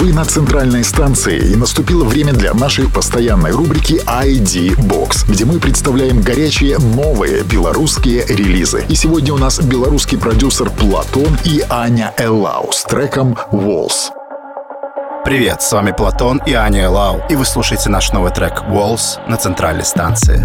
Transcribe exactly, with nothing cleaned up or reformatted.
Вы на центральной станции, и наступило время для нашей постоянной рубрики ай ди Box, где мы представляем горячие новые белорусские релизы. И сегодня у нас белорусский продюсер Платон и Аня Эллау с треком Walls. Привет, с вами Платон и Аня Эллау, и вы слушаете наш новый трек Walls на центральной станции.